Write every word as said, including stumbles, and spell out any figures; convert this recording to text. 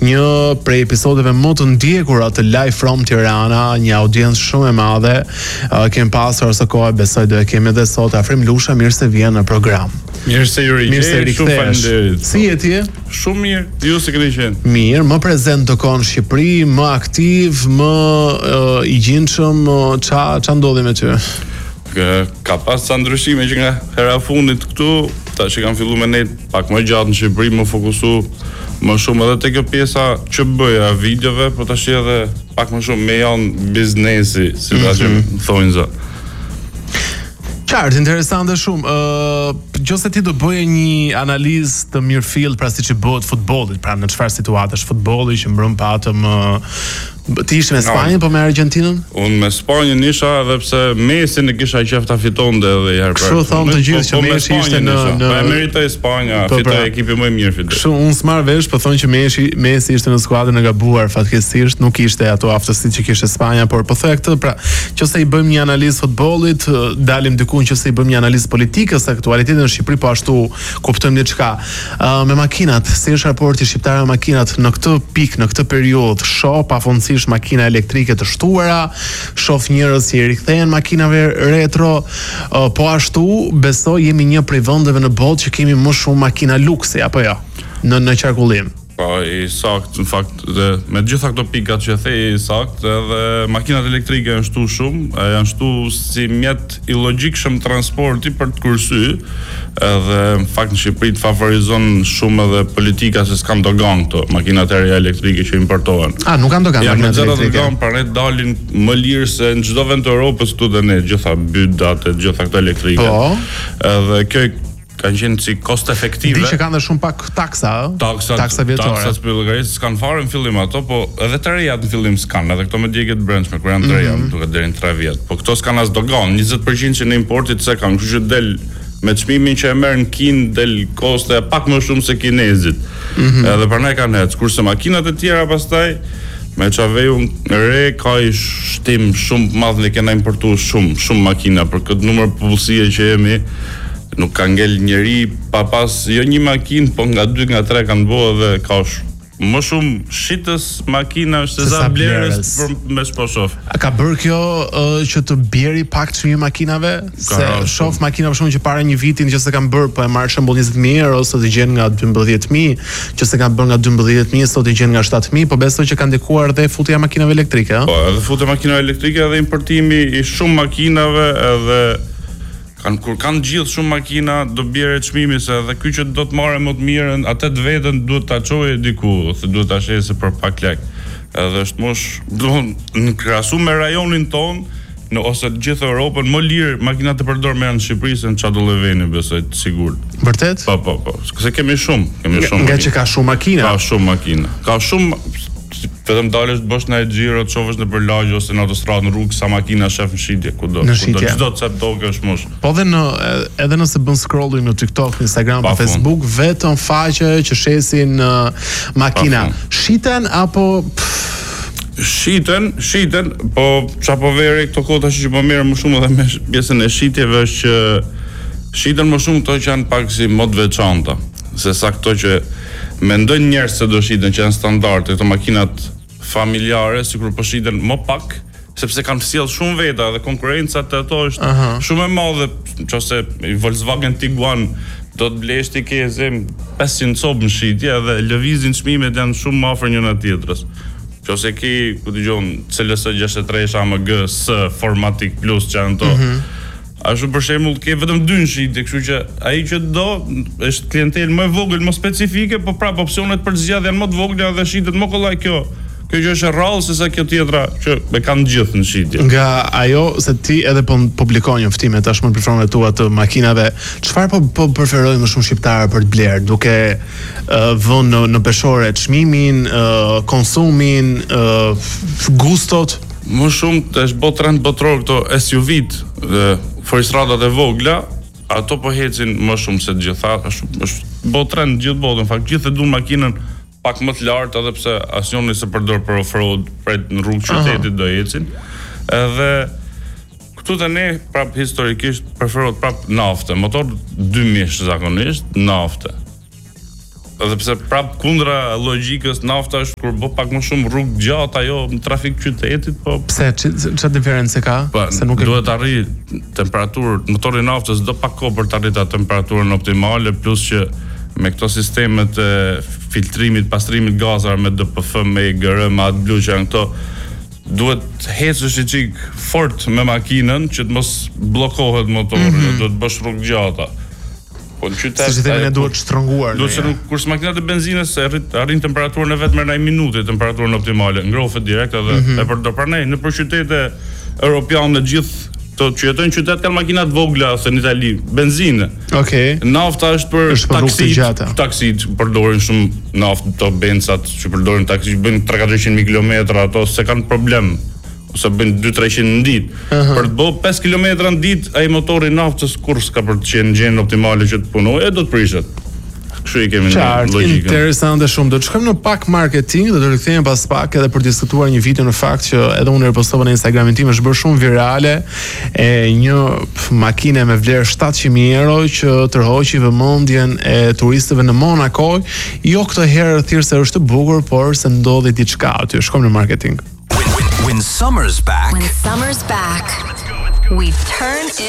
një prej episodeve më të ndjekura të Live from Tirana, një audiencë shumë e madhe. Uh, kem pasur së kohë, besoj do e kemi edhe sot. Afrim Lusha, mirë se vjen në program. Mirë se ju rigjej, shumë faleminderit. Si je ti? Shumë mirë, ju si keni qenë? Mirë, më prezent të konë në Shqipëri, më aktiv, më uh, i gjinshëm, uh, qa, qa ndodhi me ty? Ka pas ca ndryshime që nga hera fundit këtu, ta që kam fillu me nejt pak më gjatë në Shqipëri, më fokusu më shumë edhe te kjo pjesa që bëja videove, po tash edhe pak më shumë me janë biznesi, si ta që thonë zë. Qartë, interesante shumë. Uh, Gjose ti do bëje një analizë të mirëfillt pra si që bëhet futbollit, pra në çfarë situatë është futbolli që mbrëm patëm uh, ti ishe me Spanjën, po me Argentinën? Unë me Spanjën isha edhe pse Messi në kisha qef ta fitonte edhe i herë. Kështu thonë të gjithë që Messi ishte në në Po e meritoi Spanja, fitoi ekipi më i mirë fitoi. Kështu unë s'marr vesh, po thonë që Messi Messi ishte në skuadrën e gabuar fatkeqësisht, nuk ishte ato aftësitë që kishte Spanja, por po thoya këtë, pra, nëse i bëjmë një analizë futbollit, dalim diku nëse i bëjmë një analizë politike së aktualitetit në Shqipëri, po ashtu kuptojmë diçka. Uh, me makinat, si është raporti shqiptar me makinat në këtë pikë, në këtë periudhë, shoh pafundësi makina elektrike të shtuara, shoh njerëz që i rikthehen makinave retro, uh, po ashtu besoj jemi një prej vendeve në botë që kemi më shumë makina luksi, apo jo, në në qarkullim. Po, i sakt, në fakt, dhe, me gjitha këto pikat që the, i sakt, edhe makinat elektrike janë shtu shumë, janë shtu si mjet i logjikshëm transporti për të kursy, edhe në fakt në Shqipëri të favorizon shumë edhe politika se s'kan dogan këto makinat e reja elektrike që importohen. A, nuk kanë dogan makinat elektrike? Ja, me dogan, pra ne dalin më lirë se në çdo vend të Europës këtu dhe ne, gjitha bydat e gjitha këto elektrike. Po. Edhe kjo kanë qenë si cost efektive. Di që kanë dhe shumë pak taksa, taksat, taksa vjetore. Taksat për llogarisë s'kan fare në fillim ato, po edhe të rejat në fillim s'kan, edhe këto me djegjet brendshme, kur janë të reja, mm-hmm. duke deri në tre vjet. Po këto s'kan as dogan, njëzet përqind që në importit se kanë, kështu që del me çmimin që e merr në Kin del koste pak më shumë se kinezit. Mm-hmm. Edhe për ne kanë ec, kurse makinat e tjera pastaj me çaveju re ka i shtim shumë madh dhe kena importuar shumë, shumë makina për këtë numër popullsie që jemi. Nuk ka ngel njeri pa pas jo një makinë, po nga dy nga tre kanë bëu dhe ka më shumë shitës makina se sa blerës për me shposhof. A ka bërë kjo uh, që të bjeri pak çmimi makinave? Se shoh makina për shkak që para një viti që se kanë bërë, po e marr shembull njëzet mijë euro, sot i gjen nga dymbëdhjetë mijë, që se kanë bërë nga dymbëdhjetë mijë, sot i gjen nga shtatë mijë, po besoj që kanë ndikuar edhe futja makinave elektrike, ëh? Po, edhe futja makinave elektrike edhe importimi i shumë makinave edhe Kan, kur kanë gjithë shumë makina, do bjerë çmimi se edhe ky që do të marrë më të mirën, atë të vetën duhet ta çojë diku, ose duhet ta shesë për pak lek. Edhe është mosh, do në krahasim me rajonin ton, në ose gjithë Europën, më lirë makinat të përdorme janë në Shqipëri se në Çadoleveni, besoj të sigurt. Vërtet? Po, po, po. Se kemi shumë, kemi shumë. Nga që ka shumë makina. Ka shumë makina. Ka shumë vetëm dalësh të bësh në xhiro, të shohësh në përlagje ose në autostradë në rrugë sa makina shef në shitje kudo. Në shitje. Çdo cep tokë është mosh. Po dhe në edhe nëse bën scrolling në TikTok, në Instagram, në Facebook, vetëm faqe që shesin uh, makina. Shiten apo pff... Shiten, shiten, po çapo veri këto kohë tash që po merrem më shumë edhe me pjesën e shitjeve është që shiten më shumë këto që janë pak si mod veçanta, se sa këto që mendojnë njerëz se do shiten që janë standarde, këto makinat familjare, sikur po shiten më pak, sepse kanë sjell shumë veta dhe konkurrenca të ato është uh-huh. shumë e madhe, nëse Volkswagen Tiguan do të blesh ti ke zem pesëqind copë në shitje dhe lëvizin çmimet janë shumë më afër njëra tjetrës. Nëse ki, ku dëgjon, C L S gjashtëdhjetë e tre A M G S Formatic Plus që janë to. Mm-hmm. Ashtu për shembull ke vetëm dy në shitje, kështu që ai që do është klientelë më e vogël, më specifike, po prap opsionet për zgjidhje janë më të vogla dhe shitet më kollaj kjo. Kjo që është rrallë se sa kjo tjetra që e kanë gjithë në shitje. Nga ajo se ti edhe po publikon një ftime tashmë në platformat tua të makinave, çfarë po po preferojnë më shumë shqiptarë për të blerë, duke uh, vënë në, në peshore çmimin, uh, konsumin, uh, gustot? Më shumë të është bot trend botror këto S U V-t dhe foristradat e vogla, ato po hecin më shumë se të gjitha, është, është bot trend gjithë botë, në fakt gjithë e duan makinën pak më të lartë, edhe pse asnjëri se përdor për off-road, për në rrugë qytetit do ecin. Edhe këtu të ne prap historikisht preferohet prap nafte, motor dy mish zakonisht, nafte. edhe pse prap kundra logjikës nafta është kur bë pak më shumë rrugë gjatë ajo në trafik qytetit, po pse ç'a diferencë ka? Pa, se nuk duhet të arrijë temperaturë, motori i naftës do pak kohë për të arritur atë temperaturën optimale, plus që me këto sistemet e filtrimit, pastrimit gazave me D P F, me E G R, me AdBlue që janë këto, duhet hecësh i çik fort me makinën që të mos bllokohet motori, mm -hmm. duhet bësh rrugë gjata. Po në qytet si thënë duhet shtrënguar. Duhet që kur makinat e benzinës arrin temperaturën e vetëm në një minutë, temperaturën optimale, ngrohet direkt edhe mm -hmm. e përdor pranë në për qytete europiane të gjithë to që jetojnë në qytet kanë makina të vogla ose në Itali, benzinë. Okej. Okay. Nafta është për taksit, taksit përdorin shumë naftë, to bencat që përdorin taksi, bëjnë tre katër qind mijë kilometra, ato se kanë problem. Ose bëjnë dy treqind në ditë. Uh -huh. Për të bërë pesë kilometra në ditë, ai motori naftës kur s'ka për të qenë në gjendje optimale që të punojë, e do të prishet. Kështu i kemi në logjikën. Interesante shumë. Do të shkojmë në pak marketing, do të rikthehemi pas pak edhe për të diskutuar një video në fakt që edhe unë ripostova në Instagramin tim, është bërë shumë virale, e një makinë me vlerë shtatëqind mijë euro që tërhoqi vëmendjen e turistëve në Monaco, jo këtë herë thjesht se është e bukur, por se ndodhi diçka aty. Shkojmë në marketing. When summer's back, when summer's back, we turn